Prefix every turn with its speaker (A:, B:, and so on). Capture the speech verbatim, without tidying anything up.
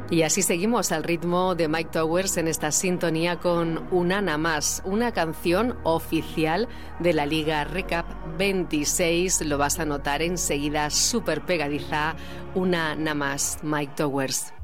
A: Y así seguimos al ritmo de Mike Towers en esta sintonía con Una Na Más, una canción oficial de la Liga Recap veintiséis. Lo vas a notar enseguida, súper pegadiza. Una Na Más, Mike Towers.